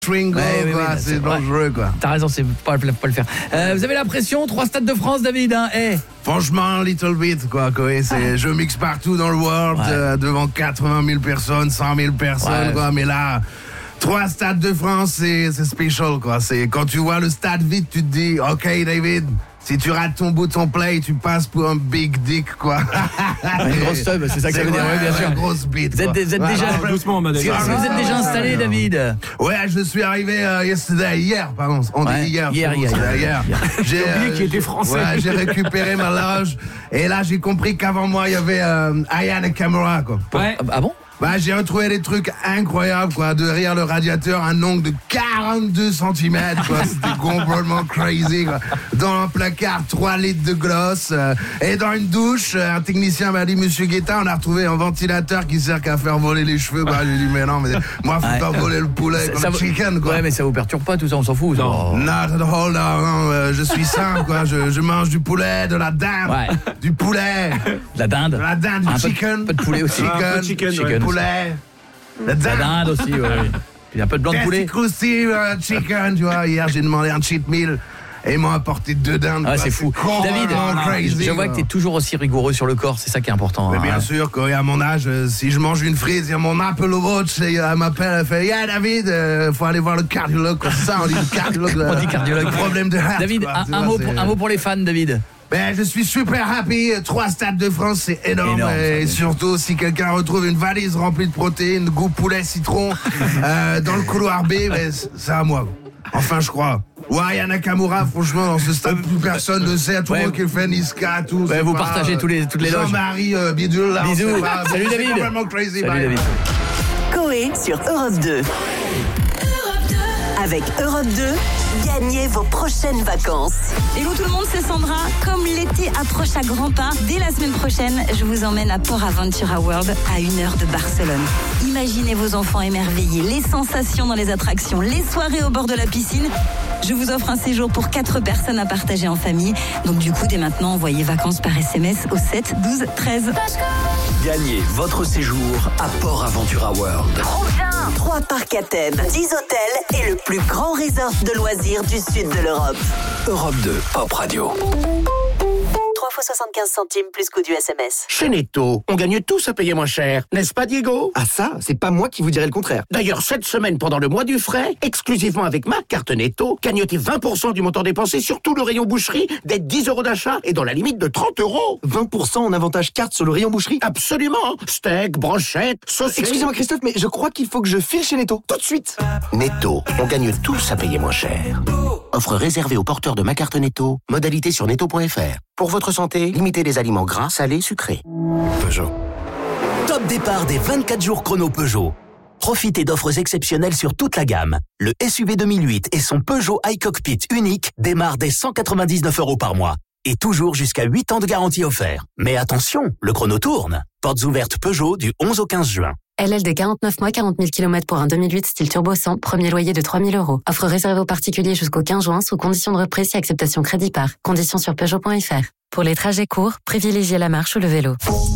Swingo, quoi, c'est dangereux, quoi. T'as raison, c'est pas le faire. Vous avez la pression, 3 stades de France, David, hein, Franchement, little bit, quoi. Je mixe partout dans le world, devant 80 000 personnes, 100 000 personnes, quoi. Mais là, 3 stades de France, c'est special, quoi. C'est quand tu vois le stade vide, tu te dis, OK, David, si tu rates ton bouton play, tu passes pour un big dick, quoi. Une grosse tub, c'est ça que ça veut dire, oui, bien sûr. Une grosse bite. Vous êtes déjà doucement, madame. Est-ce que vous êtes déjà installé, David? Ouais, je suis arrivé hier, pardon. On dit hier. Hier. J'ai oublié qu'il était français. Ouais, j'ai récupéré ma loge et là j'ai compris qu'avant moi il y avait Aya Nakamura, quoi. Ouais. Ah bon? Bah, j'ai retrouvé des trucs incroyables, quoi. Derrière le radiateur, un ongle de 42 cm, quoi. C'était complètement crazy, quoi. Dans un placard, 3 litres de gloss. Et dans une douche, un technicien m'a dit, Monsieur Guetta, on a retrouvé un ventilateur qui sert qu'à faire voler les cheveux, quoi. J'ai dit, mais non, mais moi, faut pas voler le poulet, comme le chicken, quoi. Ouais, mais ça vous perturbe pas, tout ça, on s'en fout. Non, not at all, non, je suis sain, quoi. Je mange du poulet, de la dinde, du poulet. De la dinde. Du chicken. Un peu de poulet aussi. Chicken. Poulet. La dinde aussi, Puis un peu de blanc de poulet. Crousty, chicken, tu vois. Hier, j'ai demandé un cheat meal et ils m'ont apporté 2 dindes. Ah, c'est fou. David, crazy, je vois que t'es toujours aussi rigoureux sur le corps, c'est ça qui est important. Mais bien sûr, quoi, à mon âge, si je mange une frise, il y a mon Apple Watch et elle m'appelle, elle fait, yeah, David, faut aller voir le cardiologue, quoi. Ça, on dit le cardiologue. On dit cardiologue. Problème de heart. David, quoi, un mot pour les fans, David. Ben, je suis super happy. 3 stades de France, c'est énorme. Et surtout, si quelqu'un retrouve une valise remplie de protéines, goût poulet citron, dans le couloir B, ben, c'est à moi. Enfin, je crois. Ouais, Aya Nakamura, franchement, dans ce stade, plus personne ne sait. Tout le monde qui fait Niska, tout. Ouais, vous partagez toutes les loges. Jean-Marie Bidule, là. Bisous. Salut, David. C'est vraiment crazy. Salut, David. Coé sur Europe 2. Avec Europe 2, gagnez vos prochaines vacances. Hello tout le monde, c'est Sandra. Comme l'été approche à grands pas, dès la semaine prochaine, je vous emmène à Port Aventura World, à 1 heure de Barcelone. Imaginez vos enfants émerveillés, les sensations dans les attractions, les soirées au bord de la piscine. Je vous offre un séjour pour 4 personnes à partager en famille. Donc du coup, dès maintenant, envoyez vacances par SMS au 7 12 13. Gagnez votre séjour à Port Aventura World. Trop bien! 3 parcs à thème, 10 hôtels et le plus grand resort de loisirs du sud de l'Europe. Europe 2 Pop Radio. 3 fois 75 centimes plus coût du SMS. Chez Netto, on gagne tous à payer moins cher, n'est-ce pas Diego? Ah ça, c'est pas moi qui vous dirais le contraire. D'ailleurs, cette semaine, pendant le mois du frais, exclusivement avec ma carte Netto, gagnotez 20% du montant dépensé sur tout le rayon boucherie, dès 10 € d'achat et dans la limite de 30 €. 20% en avantage carte sur le rayon boucherie? Absolument. Steak, brochette, saucisses... Excusez-moi Christophe, mais je crois qu'il faut que je file chez Netto, tout de suite. Netto, on gagne tous à payer moins cher. Offre réservée aux porteurs de ma carte Netto, modalité sur netto.fr. Pour votre santé, limitez les aliments gras, salés, sucrés. Peugeot. Top départ des 24 jours chrono Peugeot. Profitez d'offres exceptionnelles sur toute la gamme. Le SUV 2008 et son Peugeot iCockpit unique démarrent dès 199 € par mois. Et toujours jusqu'à 8 ans de garantie offert. Mais attention, le chrono tourne. Portes ouvertes Peugeot du 11 au 15 juin. LLD 49 mois, 40 000 km pour un 2008 style turbo 100, premier loyer de 3 000 €. Offre réservée aux particuliers jusqu'au 15 juin sous condition de reprise et acceptation crédit par. Conditions sur Peugeot.fr. Pour les trajets courts, privilégiez la marche ou le vélo.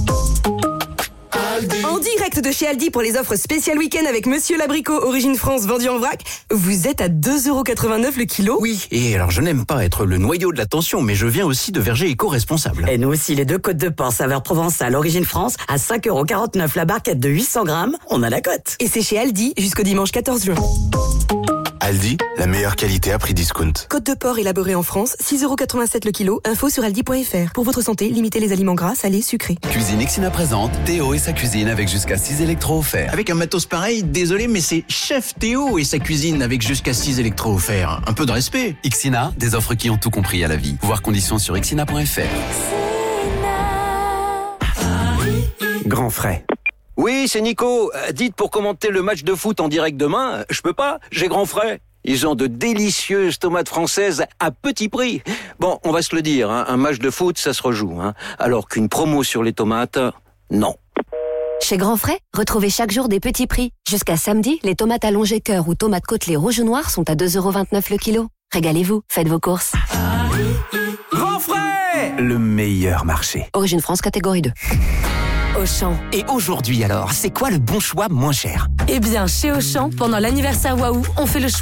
En direct de chez Aldi pour les offres spéciales week-end avec Monsieur Labricot, origine France, vendu en vrac. Vous êtes à 2,89 € le kilo. Oui, et alors je n'aime pas être le noyau de l'attention, mais je viens aussi de Verger éco-responsable. Et nous aussi, les 2 côtes de porc saveur provençale, origine France, à 5,49 € la barquette de 800 grammes, on a la cote. Et c'est chez Aldi jusqu'au dimanche 14 juin. Aldi, la meilleure qualité à prix discount. Côte de porc élaborée en France, 6,87 € le kilo. Info sur aldi.fr. Pour votre santé, limitez les aliments gras, salés, sucrés. Cuisine Ixina présente Théo et sa cuisine avec jusqu'à 6 électros offerts. Avec un matos pareil, désolé, mais c'est Chef Théo et sa cuisine avec jusqu'à 6 électros offerts. Un peu de respect. Ixina, des offres qui ont tout compris à la vie. Voir conditions sur ixina.fr. Grand frais. Oui, c'est Nico. Dites, pour commenter le match de foot en direct demain, je peux pas, j'ai grand frais. Ils ont de délicieuses tomates françaises à petit prix. Bon, on va se le dire, hein, un match de foot, ça se rejoue. Hein, alors qu'une promo sur les tomates, non. Chez Grand Frais, retrouvez chaque jour des petits prix. Jusqu'à samedi, les tomates allongées cœur ou tomates côtelées rouge ou noir sont à 2,29 € le kilo. Régalez-vous, faites vos courses. Grand frais, le meilleur marché. Origine France, catégorie 2. Auchan. Et aujourd'hui alors, c'est quoi le bon choix moins cher? Eh bien, chez Auchan, pendant l'anniversaire Waouh, on fait le choix